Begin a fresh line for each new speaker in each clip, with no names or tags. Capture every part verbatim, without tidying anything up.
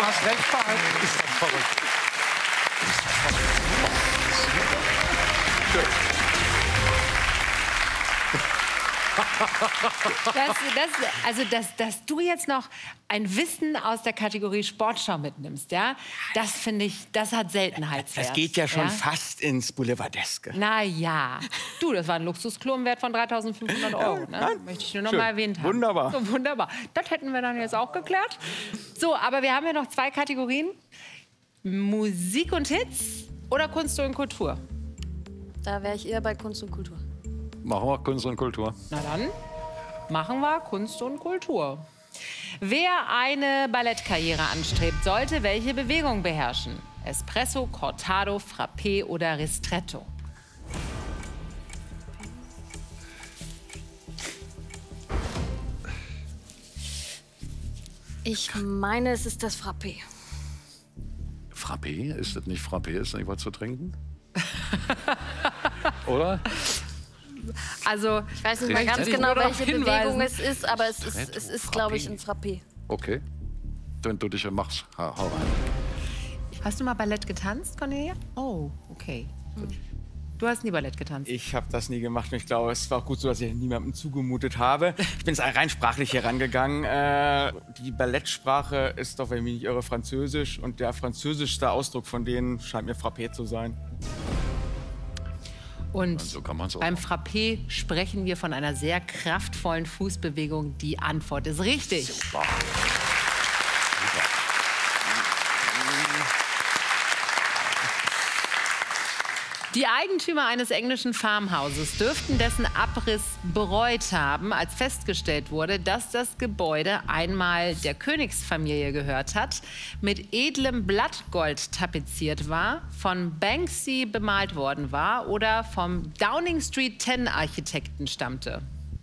hast recht behalten. Ist das verrückt. Ist das verrückt.
Das, das, also, dass, dass du jetzt noch ein Wissen aus der Kategorie Sportschau mitnimmst, ja, das finde ich, das hat Seltenheitswert.
Das geht ja schon
ja?
fast ins Boulevardeske.
Na ja, du, das war ein Luxusklo im Wert von dreitausendfünfhundert Euro. Ne?
Nein.
Möchte ich nur noch
Schön.
mal erwähnt haben.
Wunderbar.
So, wunderbar. Das hätten wir dann jetzt auch geklärt. So, aber wir haben ja noch zwei Kategorien. Musik und Hits oder Kunst und Kultur?
Da wäre ich eher bei Kunst und Kultur.
Machen wir Kunst und Kultur.
Na dann machen wir Kunst und Kultur. Wer eine Ballettkarriere anstrebt, sollte welche Bewegung beherrschen? Espresso, Cortado, Frappé oder Ristretto?
Ich meine, es ist das Frappé.
Frappé? Ist das nicht Frappé? Ist das nicht was zu trinken? Oder?
Also, ich weiß nicht mal ganz
Ich
genau,
würde darauf
welche
hinweisen.
Bewegung es ist, aber es ist,
Ristretto,
es ist
Frappé.
glaube ich, ein Frappé.
Okay. Wenn du dich machst, hau hau rein.
Hast du mal Ballett getanzt, Cornelia? Oh, okay. Gut. Du hast nie Ballett getanzt.
Ich habe das nie gemacht und ich glaube, es war auch gut so, dass ich niemandem zugemutet habe. Ich bin rein sprachlich hier rangegangen. Äh, die Ballettsprache ist doch, wenn ich mich nicht irre, Französisch. Und der französischste Ausdruck von denen scheint mir Frappé zu sein.
Und
So kann man's auch
beim
machen.
Frappé sprechen wir von einer sehr kraftvollen Fußbewegung. Die Antwort ist richtig.
Super.
Die Eigentümer eines englischen Farmhauses dürften dessen Abriss bereut haben, als festgestellt wurde, dass das Gebäude einmal der Königsfamilie gehört hat, mit edlem Blattgold tapeziert war, von Banksy bemalt worden war oder vom Downing Street zehn Architekten stammte.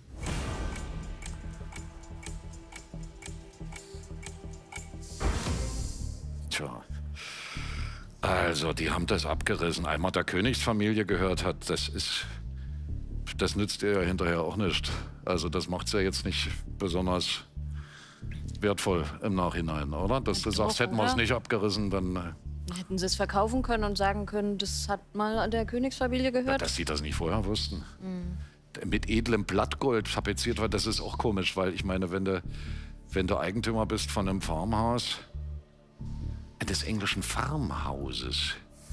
Tja. Also, die haben das abgerissen. Einmal der Königsfamilie gehört hat, das ist. Das nützt ihr ja hinterher auch nicht. Also, das macht es ja jetzt nicht besonders wertvoll im Nachhinein, oder? Dass du sagst,
Doch,
hätten wir es
oder?
nicht abgerissen, dann. äh,
Hätten sie es verkaufen können und sagen können, das hat mal der Königsfamilie gehört?
Dass sie das nicht vorher wussten. Mit edlem Blattgold tapeziert war, das ist auch komisch, weil ich meine, wenn du, wenn du Eigentümer bist von einem Farmhaus, des englischen Farmhauses,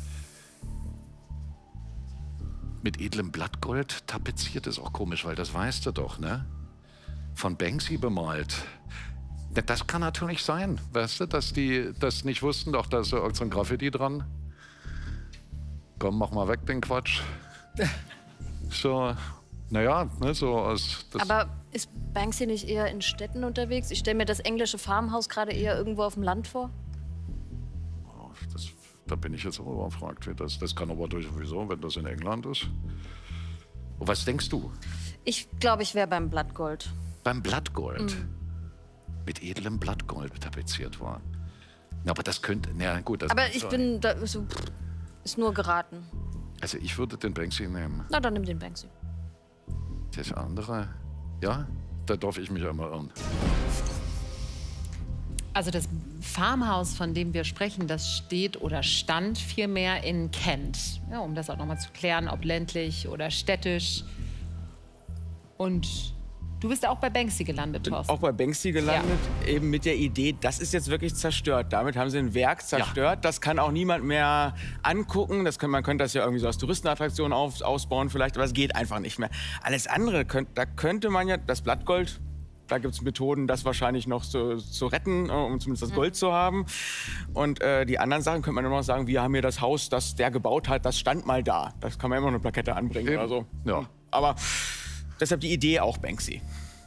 mit edlem Blattgold tapeziert, ist auch komisch, weil das weißt du doch, ne? Von Banksy bemalt. Ja, das kann natürlich sein, weißt du, dass die das nicht wussten, doch da ist so irgend so ein Graffiti dran. Komm, mach mal weg den Quatsch. So, naja, ne, so aus... Das
Aber ist Banksy nicht eher in Städten unterwegs? Ich stelle mir das englische Farmhaus gerade eher irgendwo auf dem Land vor.
Das, da bin ich jetzt auch überfragt. Wie das, das kann aber durch sowieso, wenn das in England ist. Und was denkst du?
Ich glaube, ich wäre beim Blattgold.
Beim Blattgold. Mit edlem Blattgold tapeziert war. Na, aber das könnte. Na gut. Das
Aber ich bin da so, pff, ist nur geraten.
Also ich würde den Banksy nehmen.
Na, dann nimm den Banksy.
Das andere. Ja, da darf ich mich einmal irren.
Also das Farmhaus, von dem wir sprechen, das steht oder stand vielmehr in Kent. Ja, um das auch noch mal zu klären, ob ländlich oder städtisch. Und du bist auch bei Banksy gelandet, Thorsten.
Auch bei Banksy gelandet, eben mit der Idee, das ist jetzt wirklich zerstört. Damit haben sie ein Werk zerstört. Das kann auch niemand mehr angucken. Das kann, man könnte das ja irgendwie so als Touristenattraktion auf, ausbauen vielleicht, aber es geht einfach nicht mehr. Alles andere, könnt, da könnte man ja das Blattgold, da gibt es Methoden, das wahrscheinlich noch zu, zu retten, um zumindest das Gold zu haben. Und äh, die anderen Sachen könnte man immer noch sagen, wir haben hier das Haus, das der gebaut hat, das stand mal da. Das kann man immer noch eine Plakette anbringen
Eben.
oder so.
Ja.
Aber deshalb die Idee auch Banksy.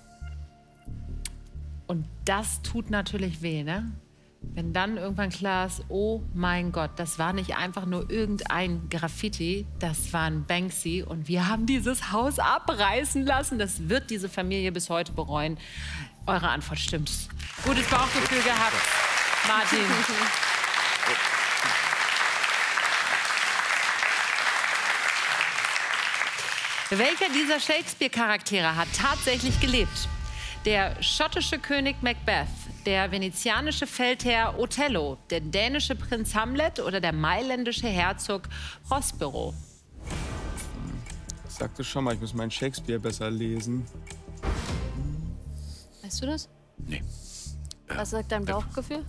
Und das tut natürlich weh, ne? Wenn dann irgendwann klar ist, oh mein Gott, das war nicht einfach nur irgendein Graffiti, das war ein Banksy und wir haben dieses Haus abreißen lassen. Das wird diese Familie bis heute bereuen. Eure Antwort stimmt. Gutes Bauchgefühl gehabt, Martin. Welcher dieser Shakespeare-Charaktere hat tatsächlich gelebt? Der schottische König Macbeth, Der venezianische Feldherr Othello, der dänische Prinz Hamlet oder der mailändische Herzog Prospero?
Ich sagte schon mal, ich muss meinen Shakespeare besser lesen.
Weißt du das?
Nee.
Was sagt dein Bauchgefühl?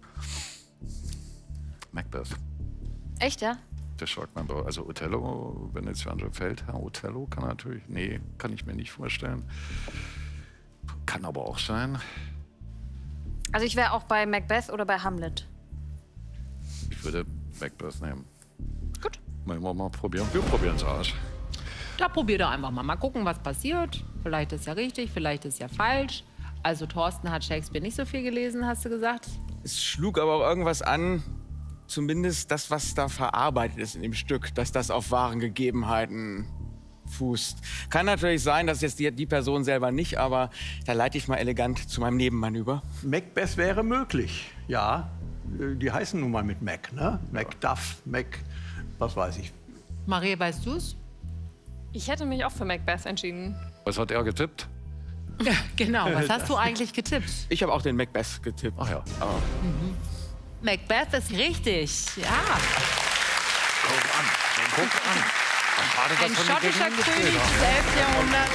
Macbeth.
Echt, ja?
Das schaut man, also Othello, venezianischer Feldherr, Othello kann natürlich, nee, kann ich mir nicht vorstellen. Kann aber auch sein.
Also ich wäre auch bei Macbeth oder bei Hamlet.
Ich würde Macbeth nehmen.
Gut.
Wollen wir mal probieren? Wir probieren es aus.
Da probier doch einfach mal. Mal gucken, was passiert. Vielleicht ist ja richtig, vielleicht ist ja falsch. Also Thorsten hat Shakespeare nicht so viel gelesen, hast du gesagt?
Es schlug aber auch irgendwas an, zumindest das, was da verarbeitet ist in dem Stück, dass das auf wahren Gegebenheiten fußt. Kann natürlich sein, dass jetzt die, die Person selber nicht, aber da leite ich mal elegant zu meinem Nebenmann über.
Macbeth wäre möglich, ja. Die heißen nun mal mit Mac, ne? Macduff, Mac, was weiß ich.
Marie, weißt du's?
Ich hätte mich auch für Macbeth entschieden.
Was hat er getippt?
Ja, genau. Was hast du eigentlich getippt?
Ich habe auch den Macbeth getippt.
Ach ja. Ah.
Mhm. Macbeth ist richtig. Ja.
Guck an. Guck an. Schade, dass
Ein
wir nicht
schottischer
gegengespielt
König
haben.
des elften Jahrhunderts.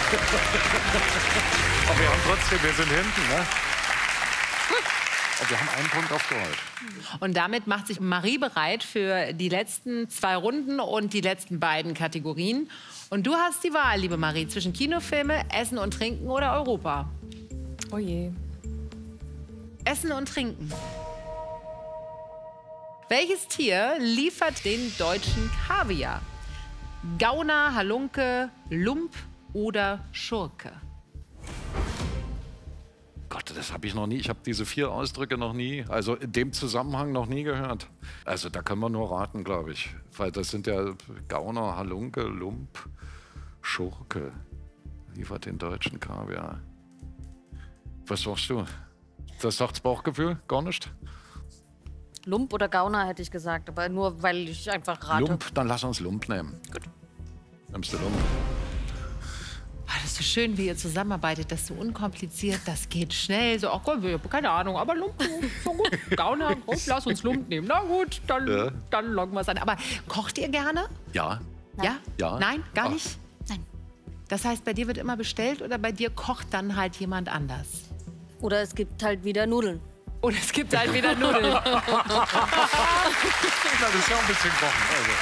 Aber wir haben trotzdem, wir sind hinten, ne? Und wir haben einen Punkt aufgeholt.
Und damit macht sich Marie bereit für die letzten zwei Runden und die letzten beiden Kategorien. Und du hast die Wahl, liebe Marie, zwischen Kinofilme, Essen und Trinken oder Europa.
Oh je.
Essen und Trinken. Welches Tier liefert den deutschen Kaviar? Gauner, Halunke, Lump oder Schurke?
Gott, das habe ich noch nie. Ich habe diese vier Ausdrücke noch nie, also in dem Zusammenhang noch nie gehört. Also da können wir nur raten, glaube ich. Weil das sind ja Gauner, Halunke, Lump, Schurke. Liefert den deutschen Kaviar. Was sagst du? Das sagt das Bauchgefühl? Gar nicht?
Lump oder Gauner hätte ich gesagt, aber nur, weil ich einfach rate.
Lump, dann lass uns Lump nehmen. Gut. Nimmst du Lump?
Ah, das ist so schön, wie ihr zusammenarbeitet. Das ist so unkompliziert, das geht schnell. So, ach Gott, keine Ahnung, aber Lump, so gut. Gauner, gut, lass uns Lump nehmen. Na gut, dann,
Ja.
dann loggen wir es an. Aber kocht ihr gerne?
Ja.
Ja?
Ja.
Nein, gar
Ach.
nicht?
Nein.
Das heißt, bei dir wird immer bestellt oder bei dir kocht dann halt jemand anders?
Oder es gibt halt wieder Nudeln.
Oder es gibt halt wieder Nudeln.
Na, das ist ja ein bisschen kochen. Also.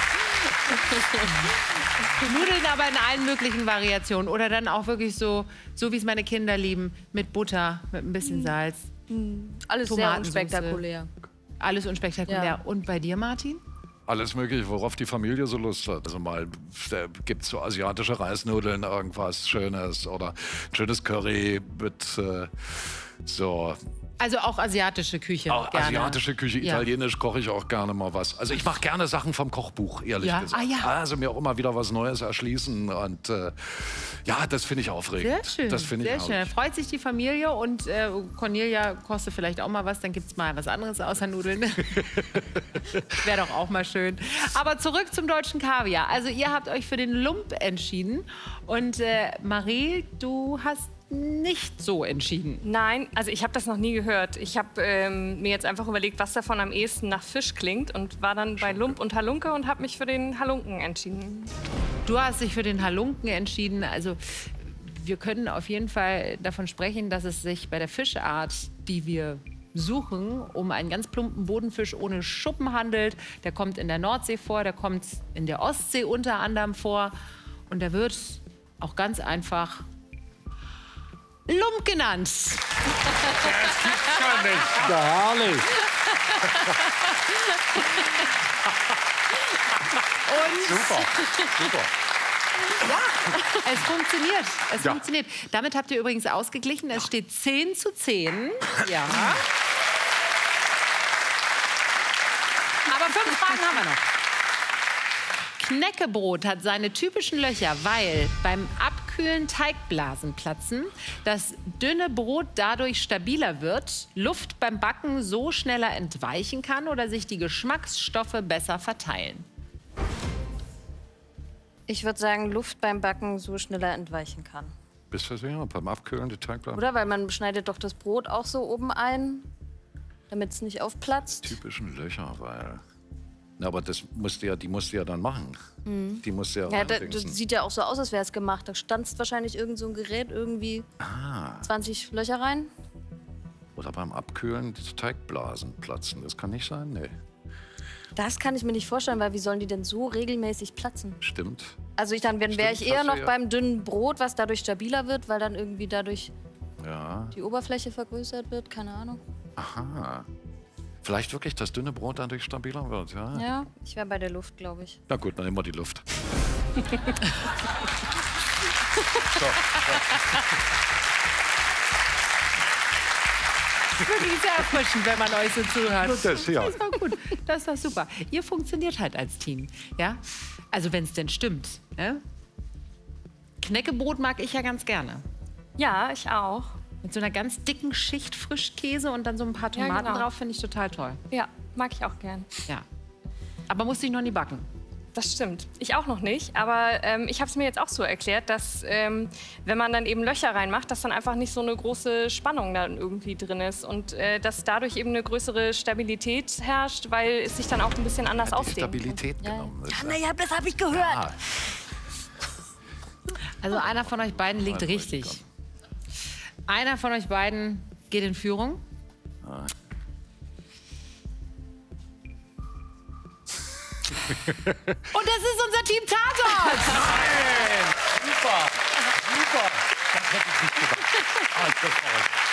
Nudeln aber in allen möglichen Variationen. Oder dann auch wirklich so, so wie es meine Kinder lieben, mit Butter, mit ein bisschen Salz.
Alles sehr
Tomatensauce.
unspektakulär.
Alles unspektakulär.
Ja.
Und bei dir, Martin?
Alles Mögliche, worauf die Familie so Lust hat. Also mal gibt es so asiatische Reisnudeln, irgendwas Schönes oder ein schönes Curry mit äh, so.
Also auch asiatische Küche.
Auch
gerne.
asiatische Küche,
Ja.
italienisch koche ich auch gerne mal was. Also ich mache gerne Sachen vom Kochbuch, ehrlich
Ja?
gesagt.
Ah, ja.
Also mir auch immer wieder was Neues erschließen und äh, ja, das finde ich aufregend.
Sehr schön.
Das finde ich
Sehr schön. Da
herrlich.
freut sich die Familie und äh, Cornelia kostet vielleicht auch mal was, dann gibt es mal was anderes außer Nudeln. Wäre doch auch mal schön. Aber zurück zum deutschen Kaviar. Also ihr habt euch für den Lump entschieden und äh, Marie, du hast nicht so entschieden.
Nein, also ich habe das noch nie gehört. Ich habe ähm, mir jetzt einfach überlegt, was davon am ehesten nach Fisch klingt und war dann bei Lump und Halunke und habe mich für den Halunken entschieden.
Du hast dich für den Halunken entschieden. Also wir können auf jeden Fall davon sprechen, dass es sich bei der Fischart, die wir suchen, um einen ganz plumpen Bodenfisch ohne Schuppen handelt. Der kommt in der Nordsee vor, der kommt in der Ostsee unter anderem vor. Und der wird auch ganz einfach Lump genannt.
Ja, herrlich.
Und
Super, super.
es funktioniert. Es
Ja.
funktioniert. Damit habt ihr übrigens ausgeglichen. Es steht zehn zu zehn. Ja. Aber fünf Fragen haben wir noch. Knäckebrot hat seine typischen Löcher, weil beim Abkühlen Teigblasen platzen, das dünne Brot dadurch stabiler wird, Luft beim Backen so schneller entweichen kann oder sich die Geschmacksstoffe besser verteilen.
Ich würde sagen, Luft beim Backen so schneller entweichen kann.
Bist du sicher? Beim Abkühlen die Teigplatten?
Oder? Weil man schneidet doch das Brot auch so oben ein, damit es nicht aufplatzt.
Typischen Löcher, weil... Na, aber das musste ja, die musst du ja dann machen. Mhm. Die musst du ja,
ja das, das sieht ja auch so aus, als wäre es gemacht. Da stanzt wahrscheinlich irgend so ein Gerät irgendwie
ah.
zwanzig Löcher rein.
Oder beim Abkühlen die Teigblasen platzen. Das kann nicht sein? Nee.
Das kann ich mir nicht vorstellen, weil wie sollen die denn so regelmäßig platzen?
Stimmt.
Also ich dann wäre ich eher noch ja. beim dünnen Brot, was dadurch stabiler wird, weil dann irgendwie dadurch
ja.
die Oberfläche vergrößert wird. Keine Ahnung.
Aha. Vielleicht wirklich das dünne Brot dadurch stabiler wird, ja?
Ja, ich wäre bei der Luft, glaube ich.
Na gut, dann nehmen wir die Luft. so, so.
Wirklich sehr erfrischend, wenn man euch so zuhört.
Das, ja.
das ist doch gut. Das ist doch super. Ihr funktioniert halt als Team, ja? Also wenn es denn stimmt. Ne? Knäckebrot mag ich ja ganz gerne.
Ja, ich auch.
Mit so einer ganz dicken Schicht Frischkäse und dann so ein paar Tomaten ja, genau. drauf, finde ich total toll.
Ja, mag ich auch gern.
Ja. Aber musste ich noch nie backen.
Das stimmt. Ich auch noch nicht. Aber ähm, ich habe es mir jetzt auch so erklärt, dass ähm, wenn man dann eben Löcher reinmacht, dass dann einfach nicht so eine große Spannung dann irgendwie drin ist. Und äh, dass dadurch eben eine größere Stabilität herrscht, weil es sich dann auch ein bisschen anders
ja,
ausdehnt.
Stabilität
ja.
genommen.
Ja, naja, das habe ich gehört. Ja.
Also einer von euch beiden liegt richtig. Einer von euch beiden geht in Führung.
Ah.
Und das ist unser Team Tatort.
Nein! Super! Super! Das hätte ich nicht gedacht. Ah, ich bin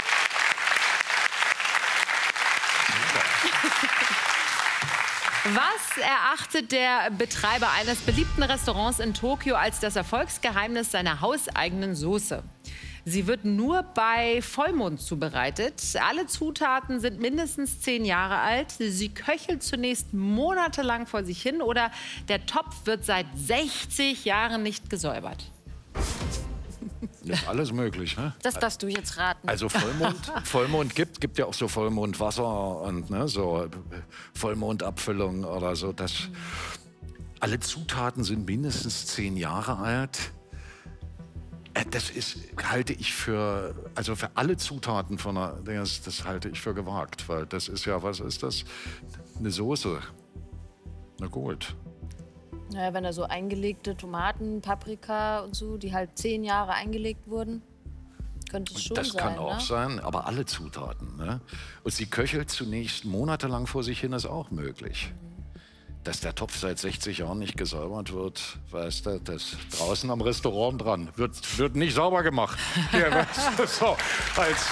Was erachtet der Betreiber eines beliebten Restaurants in Tokio als das Erfolgsgeheimnis seiner hauseigenen Soße? Sie wird nur bei Vollmond zubereitet. Alle Zutaten sind mindestens zehn Jahre alt. Sie köchelt zunächst monatelang vor sich hin oder der Topf wird seit sechzig Jahren nicht gesäubert.
Das ist alles möglich, ne?
Das darfst du jetzt raten.
Also Vollmond, Vollmond gibt, gibt ja auch so Vollmondwasser und ne, so Vollmondabfüllung oder so. Das, mhm. Alle Zutaten sind mindestens zehn Jahre alt. Das ist, halte ich für, also für alle Zutaten von einer, das, das halte ich für gewagt, weil das ist ja, was ist das? Eine Soße. Na gut.
Naja, wenn da so eingelegte Tomaten, Paprika und so, die halt zehn Jahre eingelegt wurden, könnte es schon sein.
Das kann auch
ne?
sein, aber alle Zutaten. Ne? Und sie köchelt zunächst monatelang vor sich hin, ist auch möglich. Mhm. Dass der Topf seit sechzig Jahren nicht gesäubert wird, weißt du, das draußen am Restaurant dran, wird, wird nicht sauber gemacht. Ja, weißt du, so, als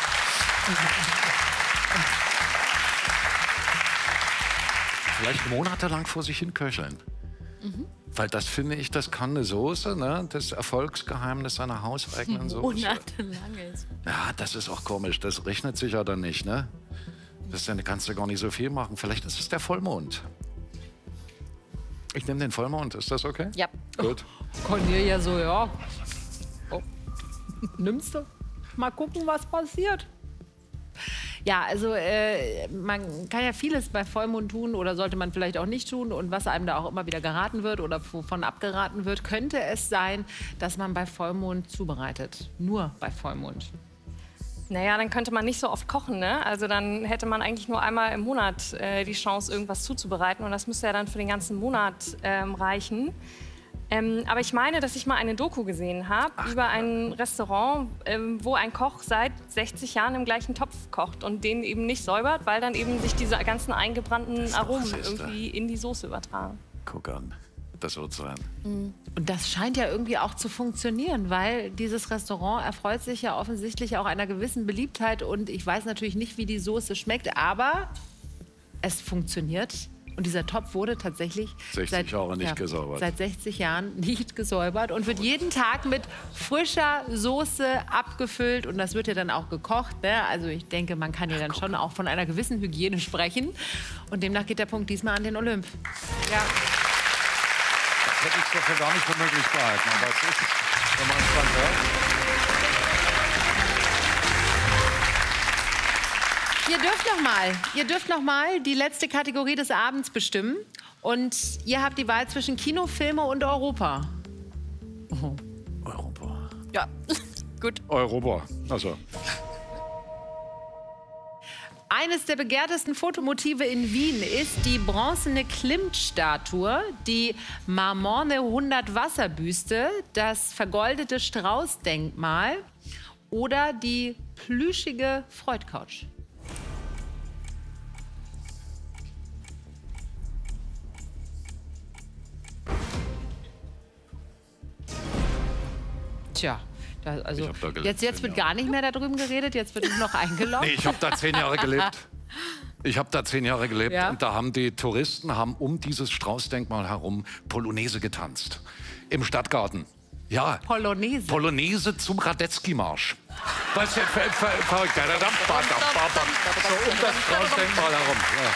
vielleicht monatelang vor sich hin köcheln. Mhm. Weil das finde ich, das kann eine Soße, ne? Das Erfolgsgeheimnis einer hauseigenen Soße.
Monatelang ist.
Ja, das ist auch komisch, das rechnet sich ja dann nicht, ne? Das dann kannst du gar nicht so viel machen. Vielleicht ist es der Vollmond. Ich nehme den Vollmond, ist das okay?
Ja.
Gut.
Cornelia so, ja. Oh. Nimmst du? Mal gucken, was passiert. Ja, also äh, man kann ja vieles bei Vollmond tun oder sollte man vielleicht auch nicht tun. Und was einem da auch immer wieder geraten wird oder wovon abgeraten wird, könnte es sein, dass man bei Vollmond zubereitet. Nur bei Vollmond.
Naja, dann könnte man nicht so oft kochen, ne? Also dann hätte man eigentlich nur einmal im Monat äh, die Chance, irgendwas zuzubereiten. Und das müsste ja dann für den ganzen Monat ähm, reichen. Ähm, aber ich meine, dass ich mal eine Doku gesehen habe über ein Restaurant, ähm, wo ein Koch seit sechzig Jahren im gleichen Topf kocht und den eben nicht säubert, weil dann eben sich diese ganzen eingebrannten Aromen irgendwie in die Soße übertragen.
Guck an. Das wird sein.
Und das scheint ja irgendwie auch zu funktionieren, weil dieses Restaurant erfreut sich ja offensichtlich auch einer gewissen Beliebtheit. Und ich weiß natürlich nicht, wie die Soße schmeckt, aber es funktioniert. Und dieser Topf wurde tatsächlich
sechzig
seit,
Jahre nicht
ja,
gesäubert.
seit sechzig Jahren nicht gesäubert und wird jeden Tag mit frischer Soße abgefüllt. Und das wird ja dann auch gekocht. Ne? Also ich denke, man kann ja dann schon auch von einer gewissen Hygiene sprechen. Und demnach geht der Punkt diesmal an den Olymp. Ja.
Das hätte ich dafür gar nicht für möglich gehalten. Aber es ist, wenn man es dann hört.
Ihr dürft noch mal, ihr dürft noch mal die letzte Kategorie des Abends bestimmen. Und ihr habt die Wahl zwischen Kino, Filme und Europa.
Oh. Europa.
Ja.
Gut.
Europa. Also.
Eines der begehrtesten Fotomotive in Wien ist die bronzene Klimt-Statue, die marmorne hundert-Wasser-Büste, das vergoldete Strauß-Denkmal oder die plüschige Freud-Couch. Tja. Da, also
Ich hab da gelebt,
jetzt, jetzt
zehn
wird
Jahre.
gar nicht mehr darüber geredet, jetzt wird nur noch eingeloggt.
Nee, ich habe da zehn Jahre gelebt. Ich habe da zehn Jahre gelebt
Ja.
und da haben die Touristen haben um dieses Straußdenkmal herum Polonaise getanzt. Im Stadtgarten. Ja.
Polonaise.
Polonaise zum Radetzky-Marsch. Was ja ver- ver- verrückt. So um das Straußdenkmal herum. Ja.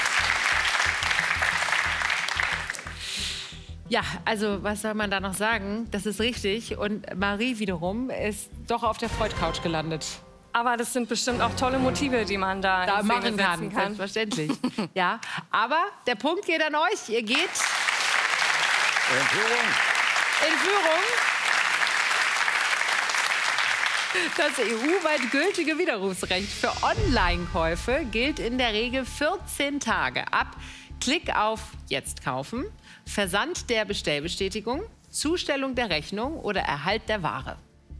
Ja, also was soll man da noch sagen? Das ist richtig. Und Marie wiederum ist doch auf der Freud-Couch gelandet.
Aber das sind bestimmt auch tolle Motive, die man da,
Da
in Szene
machen kann,
setzen kann.
selbstverständlich. Ja, aber der Punkt geht an euch. Ihr geht
Entführung.
in Führung. Das E U-weit gültige Widerrufsrecht für Online-Käufe gilt in der Regel vierzehn Tage. Ab Klick auf Jetzt kaufen, Versand der Bestellbestätigung, Zustellung der Rechnung oder Erhalt der Ware.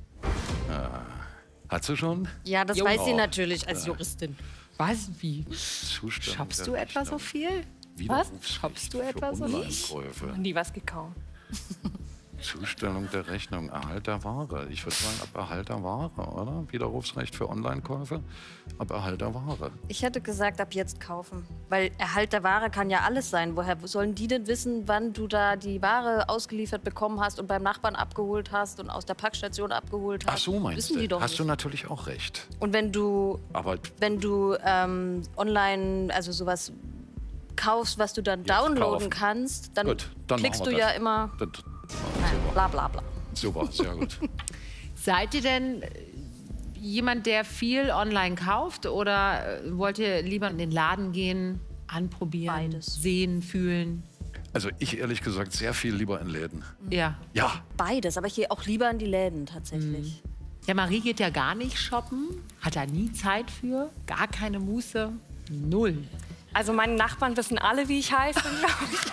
Hat sie schon?
Ja, das
Jo.
weiß sie natürlich als Juristin.
Was? Wie?
Zustellung
Shoppst
der
du etwa so
Rechnung.
viel?
Widerrufsrecht
Shoppst du
für
etwa so viel?
Online-Käufe.
Nie was gekauft.
Zustellung der Rechnung, Erhalt der Ware. Ich würde sagen, ab Erhalt der Ware, oder? Widerrufsrecht für Online-Käufe, ab Erhalt der Ware.
Ich hätte gesagt, ab jetzt kaufen. Weil Erhalt der Ware kann ja alles sein. Woher sollen die denn wissen, wann du da die Ware ausgeliefert bekommen hast und beim Nachbarn abgeholt hast und aus der Packstation abgeholt hast?
Ach so, meinst
wissen
du?
die doch
Hast
nicht.
du natürlich auch recht.
Und wenn du,
Aber
wenn du ähm, online, also sowas kaufst, was du dann downloaden
kaufen.
kannst, dann,
Gut, dann
klickst
machen
du
wir
ja
das.
immer
Das,
bla bla bla.
super, sehr gut.
Seid ihr denn jemand, der viel online kauft oder äh, wollt ihr lieber in den Laden gehen, anprobieren,
Beides.
sehen, fühlen?
Also ich ehrlich gesagt sehr viel lieber in Läden.
Ja.
Ja,
Beides, aber ich gehe auch lieber in die Läden tatsächlich.
Ja, Marie geht ja gar nicht shoppen, hat da nie Zeit für, gar keine Muße, null.
Also meine Nachbarn wissen alle, wie ich heiße, glaube ich.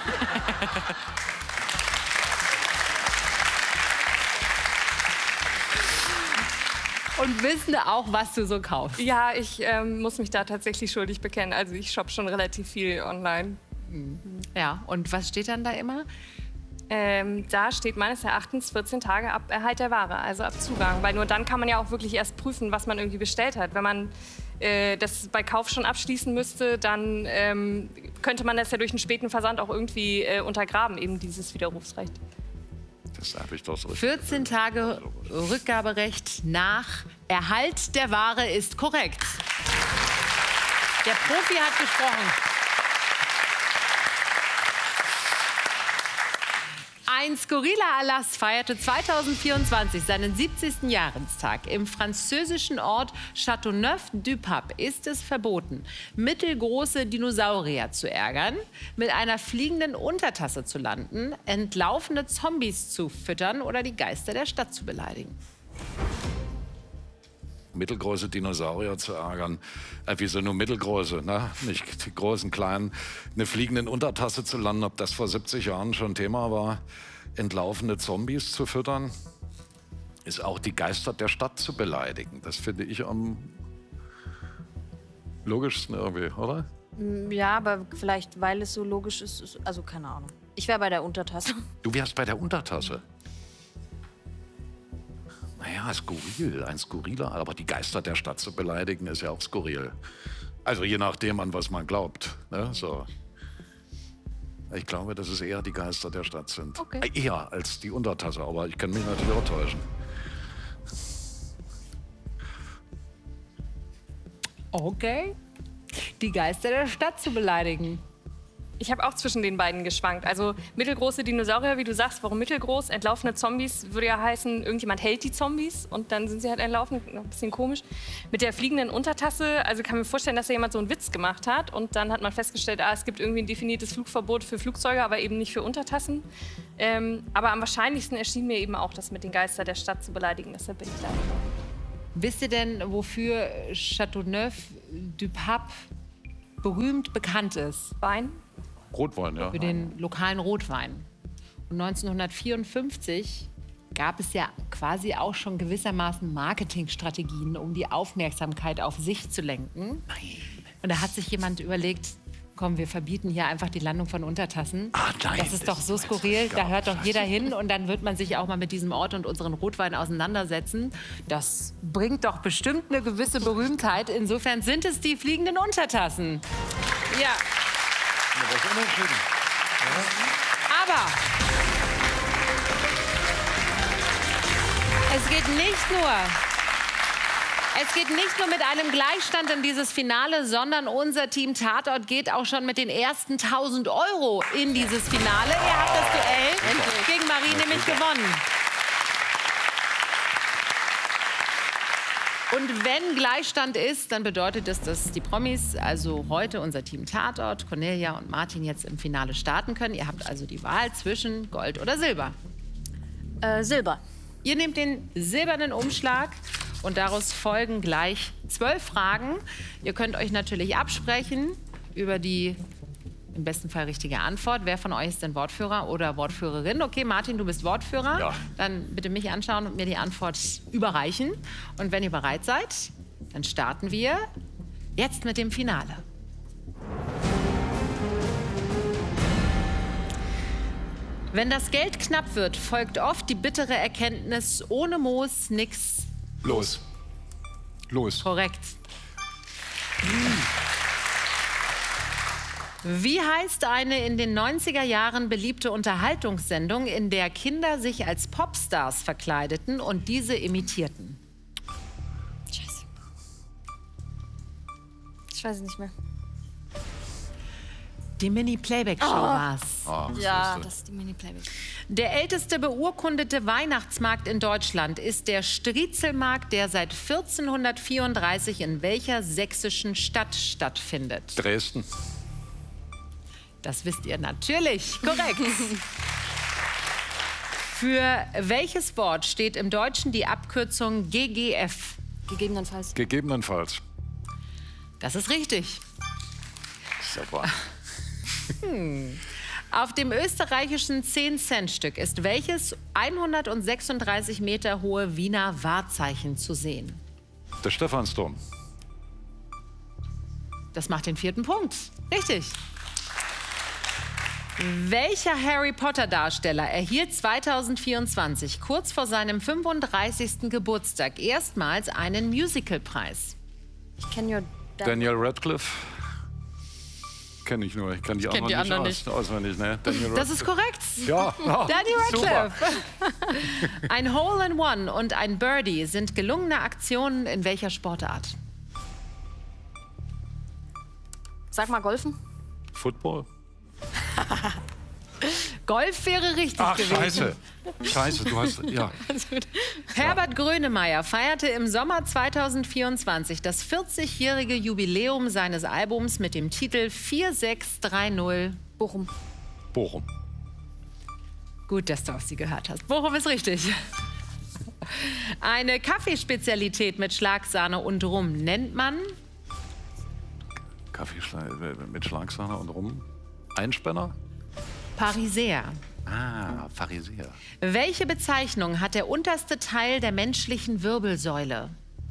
Und wissen auch, was du so kaufst.
Ja, ich ähm, muss mich da tatsächlich schuldig bekennen. Also ich shoppe schon relativ viel online.
Ja, und was steht dann da immer?
Ähm, da steht meines Erachtens vierzehn Tage ab Erhalt der Ware, also ab Zugang. Weil nur dann kann man ja auch wirklich erst prüfen, was man irgendwie bestellt hat. Wenn man äh, das bei Kauf schon abschließen müsste, dann ähm, könnte man das ja durch einen späten Versand auch irgendwie äh, untergraben, eben dieses Widerrufsrecht.
das habe ich doch so.
vierzehn Tage Rückgaberecht nach Erhalt der Ware ist korrekt. Der Profi hat gesprochen. Ein skurriler Erlass feierte zweitausendvierundzwanzig seinen siebzigsten Jahrestag. Im französischen Ort Châteauneuf-du-Pape ist es verboten, mittelgroße Dinosaurier zu ärgern, mit einer fliegenden Untertasse zu landen, entlaufene Zombies zu füttern oder die Geister der Stadt zu beleidigen.
Mittelgroße Dinosaurier zu ärgern. Äh, wieso nur mittelgroße, ne? Nicht die großen, kleinen. Eine fliegende Untertasse zu landen, ob das vor siebzig Jahren schon Thema war. Entlaufene Zombies zu füttern. Ist auch die Geister der Stadt zu beleidigen. Das finde ich am logischsten irgendwie, oder?
Ja, aber vielleicht, weil es so logisch ist, ist also keine Ahnung. Ich wäre bei der Untertasse.
Du wärst bei der Untertasse. Naja, skurril, ein skurriler, aber die Geister der Stadt zu beleidigen, ist ja auch skurril. Also je nachdem, an was man glaubt. Ne? So. Ich glaube, dass es eher die Geister der Stadt sind.
Okay.
Äh, Eher als die Untertasse, aber ich kann mich natürlich auch täuschen.
Okay. Die Geister der Stadt zu beleidigen.
Ich habe auch zwischen den beiden geschwankt. Also mittelgroße Dinosaurier, wie du sagst, warum mittelgroß? Entlaufene Zombies würde ja heißen, irgendjemand hält die Zombies und dann sind sie halt entlaufen. Ein bisschen komisch. Mit der fliegenden Untertasse, also kann mir vorstellen, dass da jemand so einen Witz gemacht hat und dann hat man festgestellt, ah, es gibt irgendwie ein definiertes Flugverbot für Flugzeuge, aber eben nicht für Untertassen. Ähm, aber am wahrscheinlichsten erschien mir eben auch, das mit den Geistern der Stadt zu beleidigen. Deshalb bin ich da.
Wisst ihr denn, wofür Châteauneuf-du-Pape berühmt bekannt ist?
Wein?
Rotwein, ja.
Für den lokalen Rotwein. Und neunzehnhundertvierundfünfzig gab es ja quasi auch schon gewissermaßen Marketingstrategien, um die Aufmerksamkeit auf sich zu lenken.
Nein.
Und da hat sich jemand überlegt, komm, wir verbieten hier einfach die Landung von Untertassen.
Ah, nein,
das ist doch so skurril, da hört doch jeder hin und dann wird man sich auch mal mit diesem Ort und unseren Rotwein auseinandersetzen. Das bringt doch bestimmt eine gewisse Berühmtheit. Insofern sind es die fliegenden Untertassen. Ja. Aber es geht nicht nur, es geht nicht nur mit einem Gleichstand in dieses Finale, sondern unser Team Tatort geht auch schon mit den ersten tausend Euro in dieses Finale. Ihr habt das Duell gegen Marie nämlich gewonnen. Und wenn Gleichstand ist, dann bedeutet das, dass die Promis, also heute unser Team Tatort, Cornelia und Martin, jetzt im Finale starten können. Ihr habt also die Wahl zwischen Gold oder Silber.
Äh, Silber.
Ihr nehmt den silbernen Umschlag und daraus folgen gleich zwölf Fragen. Ihr könnt euch natürlich absprechen über die im besten Fall richtige Antwort. Wer von euch ist denn Wortführer oder Wortführerin? Okay, Martin, du bist Wortführer.
Ja.
Dann bitte mich anschauen und mir die Antwort überreichen. Und wenn ihr bereit seid, dann starten wir jetzt mit dem Finale. Wenn das Geld knapp wird, folgt oft die bittere Erkenntnis, ohne Moos nix.
Los. Los.
Korrekt. Wie heißt eine in den neunziger Jahren beliebte Unterhaltungssendung, in der Kinder sich als Popstars verkleideten und diese imitierten?
Scheiße. Ich weiß es nicht mehr.
Die Mini-Playback-Show war's.
Ah,
Ja,
siehste.
das ist die Mini-Playback.
Der älteste beurkundete Weihnachtsmarkt in Deutschland ist der Striezelmarkt, der seit vierzehnhundertvierunddreißig in welcher sächsischen Stadt stattfindet?
Dresden.
Das wisst ihr natürlich. Korrekt. Für welches Wort steht im Deutschen die Abkürzung G G F?
Gegebenenfalls.
Gegebenenfalls.
Das ist richtig.
Super.
Auf dem österreichischen zehn-Cent-Stück ist welches hundertsechsunddreißig Meter hohe Wiener Wahrzeichen zu sehen?
Der Stephansdom.
Das macht den vierten Punkt. Richtig. Welcher Harry Potter-Darsteller erhielt zweitausendvierundzwanzig, kurz vor seinem fünfunddreißigsten Geburtstag, erstmals einen Musicalpreis?
Ich kenne ja
Daniel Radcliffe. Kenne ich nur. Ich kann die
kenn
anderen
die anderen
nicht, aus, auswendig. Ne? Daniel
Das ist korrekt.
Ja. ja.
Daniel
Super.
Radcliffe. Ein Hole-in-One und ein Birdie sind gelungene Aktionen in welcher Sportart?
Sag mal Golfen.
Football.
Golf wäre richtig
Ach,
gewesen.
scheiße. Scheiße, du hast... Ja.
Herbert Grönemeyer feierte im Sommer zweitausendvierundzwanzig das vierzigjährige Jubiläum seines Albums mit dem Titel vier sechs drei null.
Bochum.
Bochum.
Gut, dass du auf sie gehört hast. Bochum ist richtig. Eine Kaffeespezialität mit Schlagsahne und Rum nennt man?
Kaffee mit Schlagsahne und Rum. Einspänner?
Pariser.
Ah, Pharisäer.
Welche Bezeichnung hat der unterste Teil der menschlichen Wirbelsäule?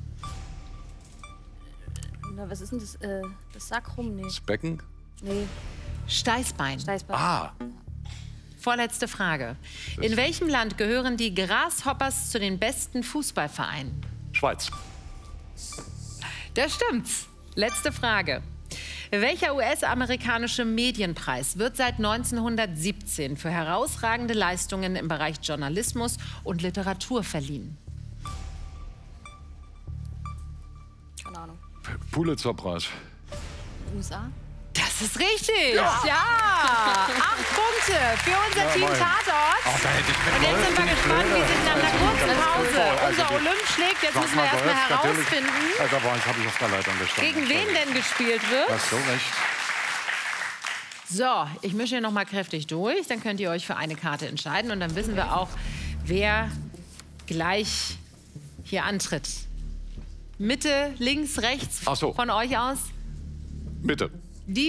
Na, was ist denn das? Äh, das Sacrum? Nee.
Das Becken?
Nee.
Steißbein.
Steißbein.
Ah,
Vorletzte Frage. In welchem Land gehören die Grasshoppers zu den besten Fußballvereinen?
Schweiz.
Das stimmt's. Letzte Frage. Welcher U S-amerikanische Medienpreis wird seit neunzehnhundertsiebzehn für herausragende Leistungen im Bereich Journalismus und Literatur verliehen?
Keine Ahnung.
Pulitzerpreis.
U S A?
Das Das ist richtig. Ja. ja. Acht Punkte für unser
Ja,
Team
moin.
Tatort.
Ach, da hätte ich mit
Und jetzt sind wir
Golf
gespannt, wie
nicht
sich nach einer kurzen Pause
Also
unser
die-
Olymp schlägt. Jetzt
Sag
müssen wir
mal,
erstmal
Golf, natürlich.
herausfinden,
Also, aber jetzt habe ich auf der Leitung gestanden.
gegen wen denn gespielt wird.
Hast so recht.
So, ich mische hier noch mal kräftig durch. Dann könnt ihr euch für eine Karte entscheiden. Und dann wissen wir auch, wer gleich hier antritt. Mitte, links, rechts
Ach so.
von euch aus?
Bitte.